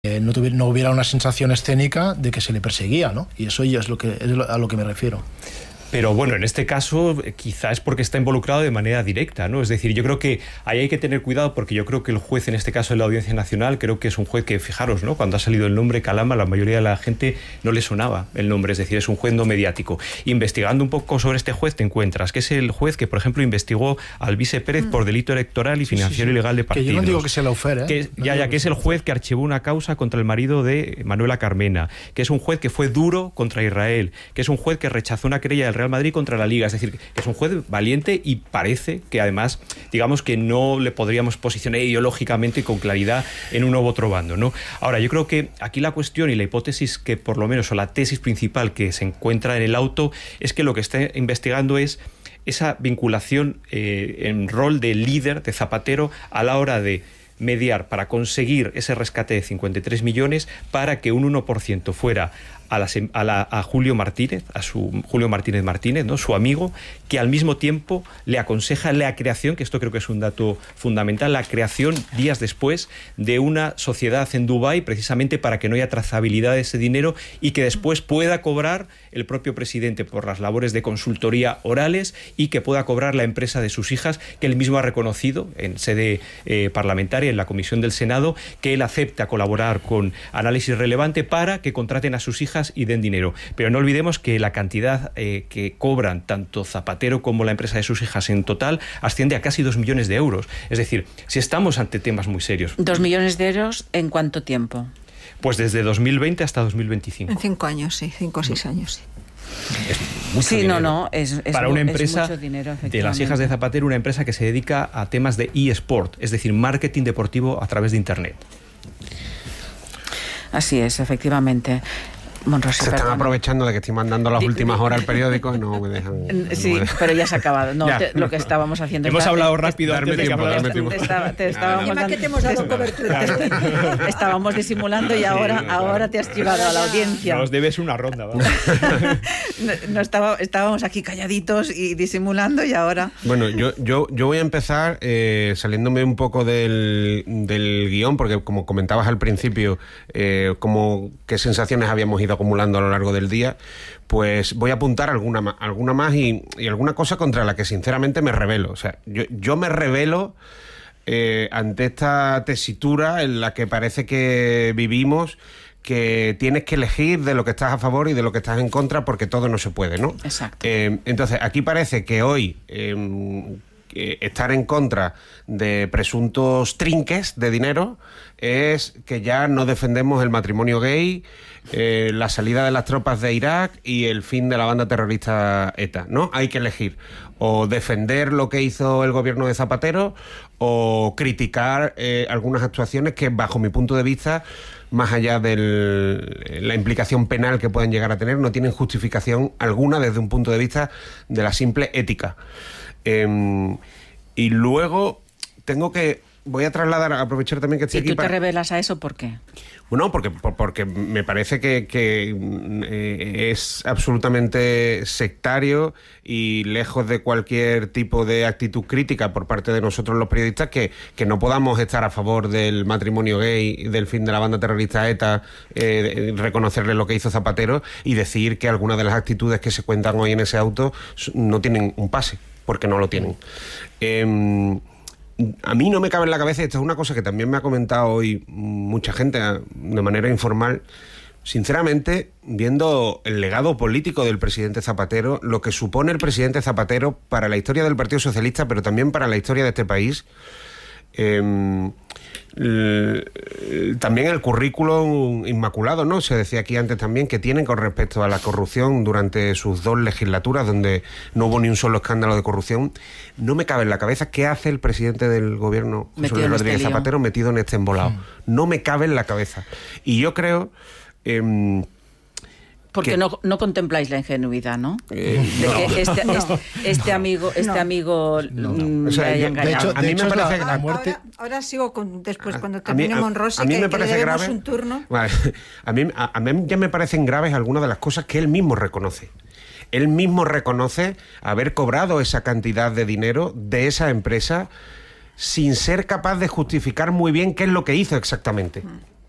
no hubiera una sensación escénica de que se le perseguía, ¿no? Y eso ya es a lo que me refiero. Pero bueno, en este caso quizá es porque está involucrado de manera directa, ¿no? Es decir, yo creo que ahí hay que tener cuidado, porque yo creo que el juez, en este caso de la Audiencia Nacional, creo que es un juez que, fijaros, ¿no?, cuando ha salido el nombre Calama, la mayoría de la gente no le sonaba el nombre, es decir, es un juez no mediático. Investigando un poco sobre este juez te encuentras que es el juez que, por ejemplo, investigó a Alvise Pérez por delito electoral y financiación ilegal de partidos. Que yo no digo que sea lawfare, ¿eh? Que es el juez que archivó una causa contra el marido de Manuela Carmena, que es un juez que fue duro contra Israel, que es un juez que rechazó una querella del Real Madrid contra la Liga. Es decir, que es un juez valiente y parece que además, digamos que no le podríamos posicionar ideológicamente con claridad en uno u otro bando, ¿no? Ahora, yo creo que aquí la cuestión y la hipótesis que por lo menos, o la tesis principal que se encuentra en el auto, es que lo que está investigando es esa vinculación en rol de líder, de Zapatero, a la hora de mediar para conseguir ese rescate de 53 millones para que un 1% fuera a Julio Martínez, Julio Martínez, ¿no?, su amigo, que al mismo tiempo le aconseja la creación, que esto creo que es un dato fundamental, la creación días después de una sociedad en Dubái, precisamente para que no haya trazabilidad de ese dinero y que después pueda cobrar el propio presidente por las labores de consultoría orales y que pueda cobrar la empresa de sus hijas, que él mismo ha reconocido en sede parlamentaria, en la Comisión del Senado, que él acepta colaborar con Análisis Relevante para que contraten a sus hijas y den dinero. Pero no olvidemos que la cantidad que cobran tanto Zapatero como la empresa de sus hijas en total asciende a casi 2 millones de euros. Es decir, si estamos ante temas muy serios. 2 millones de euros, ¿en cuánto tiempo? Pues desde 2020 hasta 2025. En 5 años, sí, 5 o 6 años, sí. Es mucho dinero. Es para una empresa mucho dinero, de las hijas de Zapatero, una empresa que se dedica a temas de eSport, es decir, marketing deportivo a través de Internet. Así es, efectivamente. Monrosi, se están aprovechando de que estoy mandando las últimas horas al periódico y no me dejan. Sí, pero ya se ha acabado. No, lo que estábamos haciendo. Hemos hablado rápido. Darme tiempo. Que te hemos dado cobertura. Estábamos disimulando y ahora te has llevado a la audiencia. Nos debes una ronda. Estábamos aquí calladitos y disimulando y ahora. Bueno, yo voy a empezar saliéndome un poco del guión, porque como comentabas al principio, como qué sensaciones habíamos ido acumulando a lo largo del día, pues voy a apuntar alguna más y alguna cosa contra la que sinceramente me rebelo. O sea, yo me rebelo ante esta tesitura en la que parece que vivimos, que tienes que elegir de lo que estás a favor y de lo que estás en contra, porque todo no se puede, ¿no? Exacto. Entonces, aquí parece que hoy estar en contra de presuntos trinques de dinero es que ya no defendemos el matrimonio gay, la salida de las tropas de Irak y el fin de la banda terrorista ETA, ¿no? Hay que elegir o defender lo que hizo el gobierno de Zapatero o criticar algunas actuaciones que, bajo mi punto de vista, más allá de la implicación penal que pueden llegar a tener, no tienen justificación alguna desde un punto de vista de la simple ética. Y luego voy a aprovechar también que estoy aquí. ¿Y tú te revelas a eso por qué? Bueno, porque me parece que es absolutamente sectario y lejos de cualquier tipo de actitud crítica por parte de nosotros los periodistas, que no podamos estar a favor del matrimonio gay, del fin de la banda terrorista ETA, reconocerle lo que hizo Zapatero y decir que algunas de las actitudes que se cuentan hoy en ese auto no tienen un pase, porque no lo tienen. A mí no me cabe en la cabeza, y esto es una cosa que también me ha comentado hoy mucha gente de manera informal, sinceramente, viendo el legado político del presidente Zapatero, lo que supone el presidente Zapatero para la historia del Partido Socialista, pero también para la historia de este país, también el currículum inmaculado, ¿no? Se decía aquí antes también que tienen con respecto a la corrupción durante sus 2 legislaturas, donde no hubo ni un solo escándalo de corrupción. No me cabe en la cabeza qué hace el presidente del gobierno, José Luis Rodríguez Zapatero, metido en este embolado. No me cabe en la cabeza. Y yo creo... porque no contempláis la ingenuidad, ¿no? De que este amigo O sea, haya engañado. a mí me parece que la muerte... Ahora sigo después, cuando termine Monrosi, a mí me que parece le demos grave un turno. Vale. A mí ya me parecen graves algunas de las cosas que él mismo reconoce. Él mismo reconoce haber cobrado esa cantidad de dinero de esa empresa sin ser capaz de justificar muy bien qué es lo que hizo exactamente.